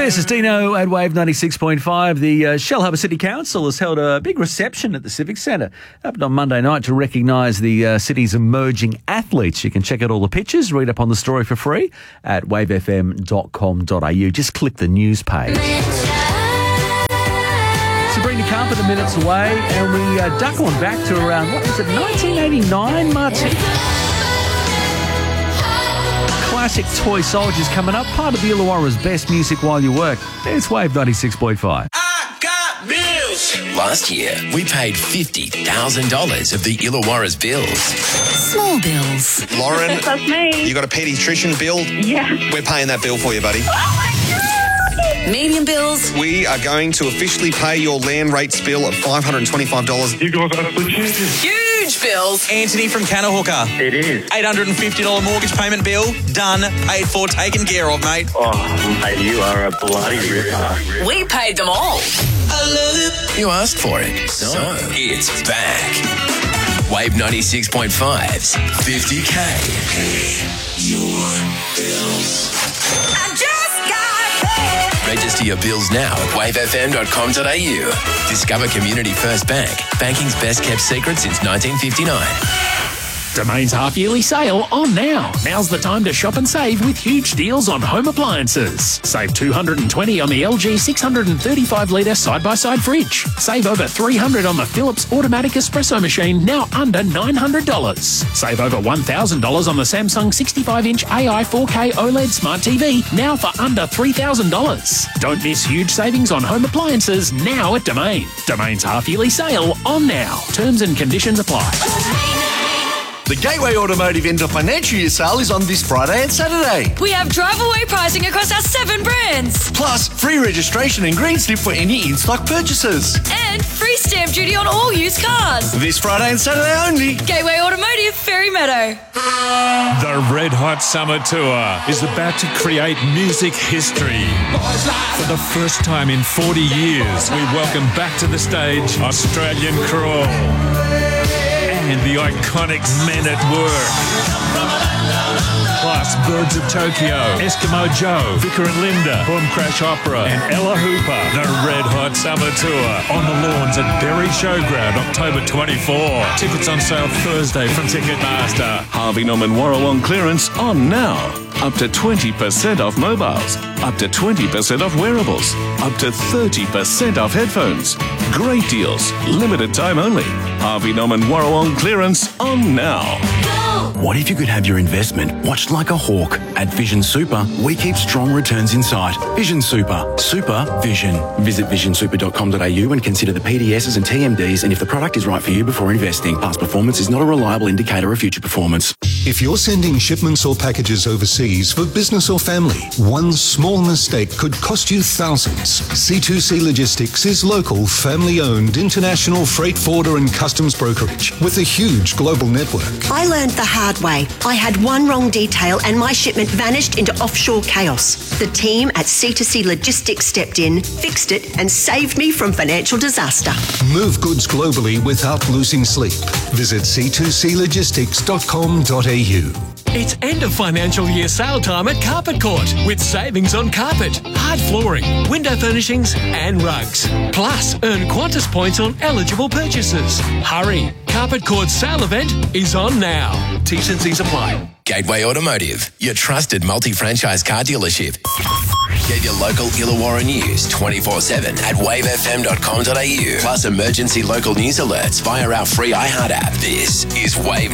This is Dino at Wave 96.5. The Shell Harbour City Council has held a big reception at the Civic Centre. Happened on Monday night to recognise the city's emerging athletes. You can check out all the pictures, read up on the story for free at wavefm.com.au. Just click the news page. Sabrina Carpenter minutes away, and we duck on back to around, 1989, Martin? Classic Toy Soldiers coming up, part of the Illawarra's best music while you work. It's Wave 96.5. I got bills. Last year, we paid $50,000 of the Illawarra's bills. Small bills. Lauren, That's me. you got a paediatrician bill? Yeah. We're paying that bill for you, buddy. Medium bills. We are going to officially pay your land rates bill of $525. You guys are legit. Huge bills. Anthony from Canahooker. It is. $850 mortgage payment bill. Done. Paid for. Taken care of, mate. Oh, mate, you are a bloody ripper. We paid them all. I love it. You asked for it, so it's back. Wave 96.5's 50K. Your bills. I just got paid. Register your bills now at wavefm.com.au. Discover Community First Bank, banking's best kept secret since 1959. Domain's half-yearly sale on now. Now's the time to shop and save with huge deals on home appliances. Save $220 on the LG 635-litre side-by-side fridge. Save over $300 on the Philips automatic espresso machine, now under $900. Save over $1,000 on the Samsung 65-inch AI 4K OLED Smart TV, now for under $3,000. Don't miss huge savings on home appliances now at Domain. Domain's half-yearly sale on now. Terms and conditions apply. The Gateway Automotive End of Financial Year sale is on this Friday and Saturday. We have drive-away pricing across our 7 brands. Plus, free registration and green slip for any in-stock purchases. And free stamp duty on all used cars. This Friday and Saturday only. Gateway Automotive, Ferry Meadow. The Red Hot Summer Tour is about to create music history. For the first time in 40 years, we welcome back to the stage Australian Crawl and the iconic Men at Work. Plus Birds of Tokyo, Eskimo Joe, Vicar and Linda, Boom Crash Opera and Ella Hooper. The Red Hot Summer Tour on the lawns at Berry Showground, October 24. Tickets on sale Thursday from Ticketmaster. Harvey Norman Warrawong clearance on now. Up to 20% off mobiles, up to 20% off wearables, up to 30% off headphones. Great deals, limited time only. Harvey Norman Warrawong clearance on now. What if you could have your investment watched like a hawk? At Vision Super, we keep strong returns in sight. Vision Super. Super Vision. Visit visionsuper.com.au and consider the PDSs and TMDs and if the product is right for you before investing. Past performance is not a reliable indicator of future performance. If you're sending shipments or packages overseas for business or family, one small mistake could cost you thousands. C2C Logistics is local, family-owned, international freight forwarder and customs brokerage with a huge global network. I learned the hard way. I had one wrong detail and my shipment vanished into offshore chaos. The team at C2C Logistics stepped in, fixed it, and saved me from financial disaster. Move goods globally without losing sleep. Visit c2clogistics.com.au. It's end of financial year sale time at Carpet Court with savings on carpet, hard flooring, window furnishings and rugs. Plus, earn Qantas points on eligible purchases. Hurry! Carpet Court's sale event is on now. T's and C's apply. Gateway Automotive, your trusted multi-franchise car dealership. Get your local Illawarra news 24/7 at wavefm.com.au. Plus emergency local news alerts via our free iHeart app. This is Wave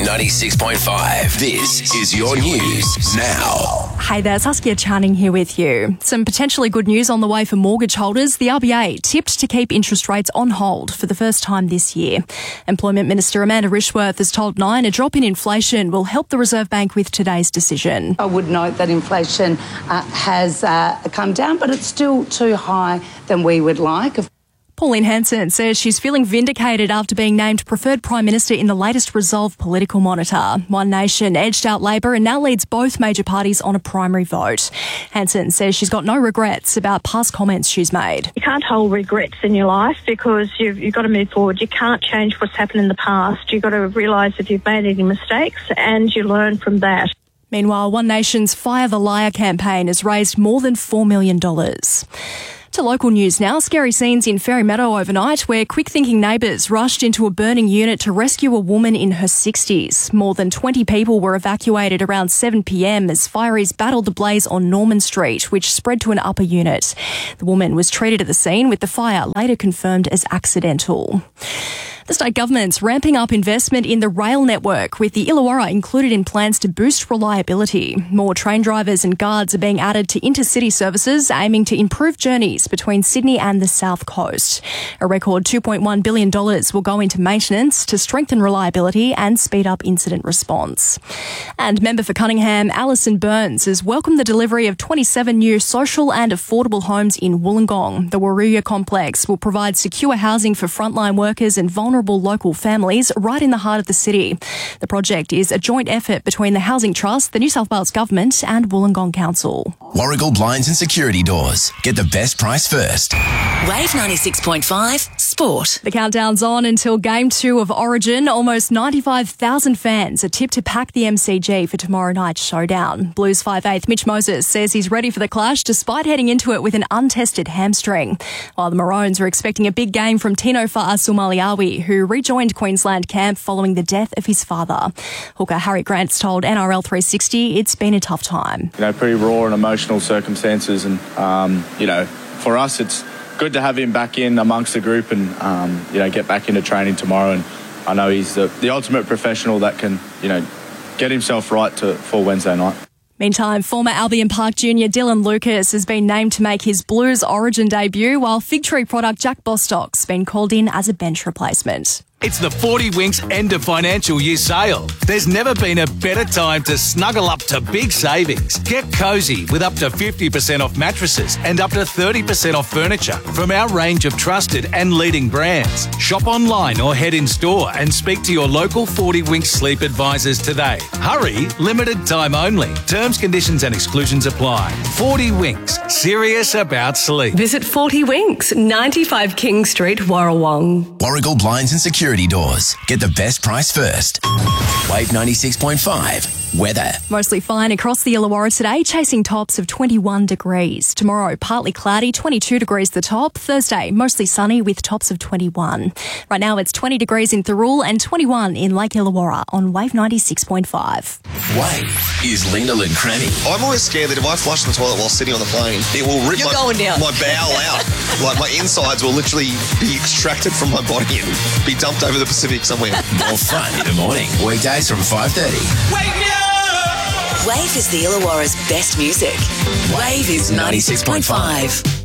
96.5. This is your news now. Hey there, Saskia Channing here with you. Some potentially good news on the way for mortgage holders. The RBA tipped to keep interest rates on hold for the first time this year. Employment Minister Amanda Rishworth has told Nine a drop in inflation will help the Reserve Bank with today's decision. I would note that inflation has come down, but it's still too high than we would like. Pauline Hanson says she's feeling vindicated after being named preferred Prime Minister in the latest Resolve political monitor. One Nation edged out Labor and now leads both major parties on a primary vote. Hanson says she's got no regrets about past comments she's made. You can't hold regrets in your life because you've got to move forward. You can't change what's happened in the past. You've got to realise if you've made any mistakes and you learn from that. Meanwhile, One Nation's Fire the Liar campaign has raised more than $4 million. To local news now, scary scenes in Fairy Meadow overnight where quick-thinking neighbours rushed into a burning unit to rescue a woman in her 60s. More than 20 people were evacuated around 7 p.m. as fireys battled the blaze on Norman Street, which spread to an upper unit. The woman was treated at the scene, with the fire later confirmed as accidental. The state government's ramping up investment in the rail network, with the Illawarra included in plans to boost reliability. More train drivers and guards are being added to intercity services, aiming to improve journeys between Sydney and the South Coast. A record $2.1 billion will go into maintenance to strengthen reliability and speed up incident response. And member for Cunningham, Alison Burns, has welcomed the delivery of 27 new social and affordable homes in Wollongong. The Waruya complex will provide secure housing for frontline workers and vulnerable local families right in the heart of the city. The project is a joint effort between the Housing Trust, the New South Wales Government and Wollongong Council. Warrigal Blinds and Security Doors. Get the best price first. Wave 96.5 Sport. The countdown's on until Game 2 of Origin. Almost 95,000 fans are tipped to pack the MCG for tomorrow night's showdown. Blues 5/8 Mitch Moses says he's ready for the clash despite heading into it with an untested hamstring. While the Maroons are expecting a big game from Tino Fa'asumaliawi, who rejoined Queensland camp following the death of his father. Hooker Harry Grant's told NRL 360 it's been a tough time. Pretty raw and emotional circumstances, and for us it's good to have him back in amongst the group and get back into training tomorrow. And I know he's the ultimate professional that can get himself right for Wednesday night. Meantime, former Albion Park junior Dylan Lucas has been named to make his Blues Origin debut, while Fig Tree product Jack Bostock's been called in as a bench replacement. It's the 40 Winks end of financial year sale. There's never been a better time to snuggle up to big savings. Get cosy with up to 50% off mattresses and up to 30% off furniture from our range of trusted and leading brands. Shop online or head in store and speak to your local 40 Winks sleep advisors today. Hurry, limited time only. Terms, conditions and exclusions apply. 40 Winks, serious about sleep. Visit 40 Winks, 95 King Street, Warrawong. Warrigal Blinds and Security Doors. Get the best price first. Wave 96.5. Weather. Mostly fine across the Illawarra today, chasing tops of 21 degrees. Tomorrow, partly cloudy, 22 degrees the top. Thursday, mostly sunny with tops of 21. Right now, it's 20 degrees in Thirroul and 21 in Lake Illawarra on Wave 96.5. Wave is Linda and Cranny. I'm always scared that if I flush the toilet while sitting on the plane, it will rip my bowel out. Like my insides will literally be extracted from my body and be dumped over the Pacific somewhere. More fun in the morning. Weekdays from 5:30. Wake me up! Wave is the Illawarra's best music. Wave is 96.5.